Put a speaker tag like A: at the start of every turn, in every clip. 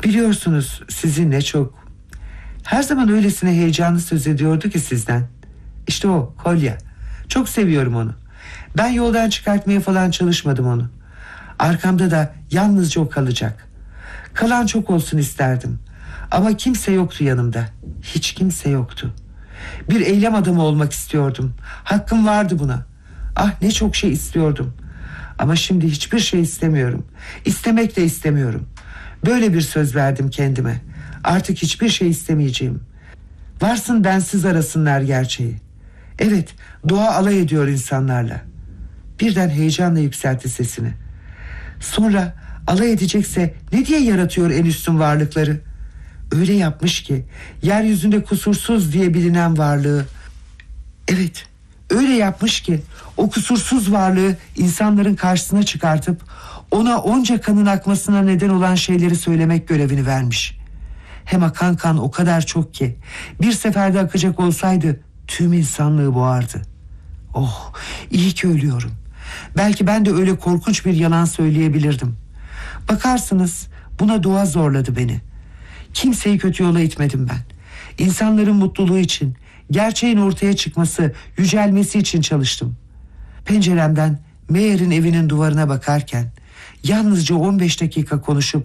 A: Biliyorsunuz sizinle çok... Her zaman öylesine heyecanlı söz ediyordu ki sizden. İşte o Kolya. Çok seviyorum onu. Ben yoldan çıkartmaya falan çalışmadım onu. Arkamda da yalnızca o kalacak. Kalan çok olsun isterdim. Ama kimse yoktu yanımda. Hiç kimse yoktu. Bir eylem adamı olmak istiyordum. Hakkım vardı buna. Ah, ne çok şey istiyordum. Ama şimdi hiçbir şey istemiyorum. İstemek de istemiyorum. Böyle bir söz verdim kendime. Artık hiçbir şey istemeyeceğim. Varsın bensiz arasınlar gerçeği. Evet, doğa alay ediyor insanlarla. Birden heyecanla yükseltti sesini. Sonra alay edecekse ne diye yaratıyor en üstün varlıkları? Öyle yapmış ki yeryüzünde kusursuz diye bilinen varlığı... Evet, öyle yapmış ki o kusursuz varlığı insanların karşısına çıkartıp ona onca kanın akmasına neden olan şeyleri söylemek görevini vermiş. Hem akan kan o kadar çok ki bir seferde akacak olsaydı tüm insanlığı boğardı. Oh, iyi ki ölüyorum. Belki ben de öyle korkunç bir yalan söyleyebilirdim. Bakarsınız buna doğa zorladı beni. Kimseyi kötü yola itmedim ben. İnsanların mutluluğu için, gerçeğin ortaya çıkması, yücelmesi için çalıştım. Penceremden Meyer'in evinin duvarına bakarken yalnızca 15 dakika konuşup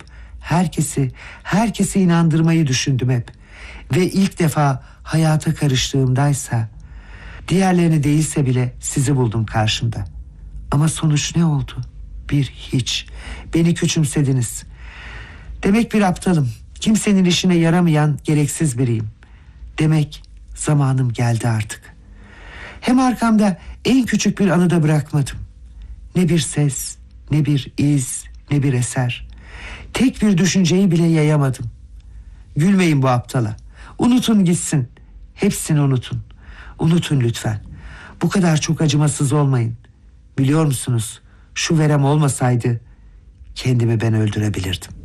A: herkesi inandırmayı düşündüm hep. Ve ilk defa hayata karıştığımdaysa, diğerlerini değilse bile sizi buldum karşımda. Ama sonuç ne oldu? Bir hiç. Beni küçümsediniz. Demek bir aptalım. Kimsenin işine yaramayan gereksiz biriyim. Demek zamanım geldi artık. Hem arkamda en küçük bir anı da bırakmadım. Ne bir ses, ne bir iz, ne bir eser. Tek bir düşünceyi bile yayamadım. Gülmeyin bu aptala. Unutun gitsin. Hepsini unutun. Unutun lütfen. Bu kadar çok acımasız olmayın. Biliyor musunuz? Şu verem olmasaydı kendimi ben öldürebilirdim.